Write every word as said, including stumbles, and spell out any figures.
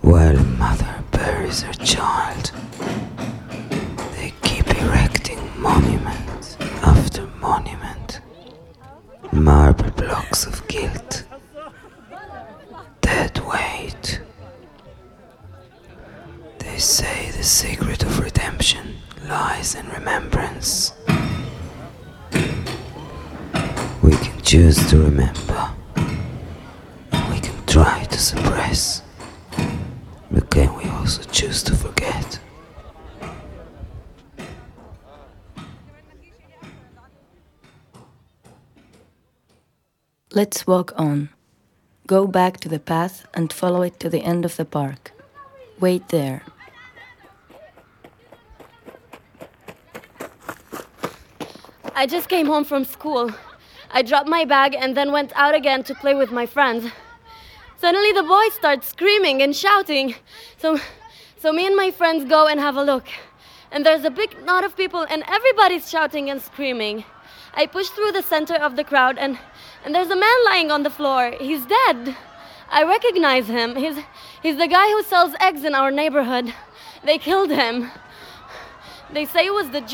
While a mother buries her child, they keep erecting monument after monument, marble blocks of guilt, dead weight. They say the secret of redemption lies in remembrance. We can choose to remember, and we can try to suppress, but can we also choose to forget? Let's walk on. Go back to the path and follow it to the end of the park. Wait there. I just came home from school. I dropped my bag and then went out again to play with my friends. Suddenly the boys start screaming and shouting. So, so me and my friends go and have a look. And there's a big knot of people and everybody's shouting and screaming. I push through the center of the crowd and, and there's a man lying on the floor. He's dead. I recognize him. He's, he's the guy who sells eggs in our neighborhood. They killed him. They say it was the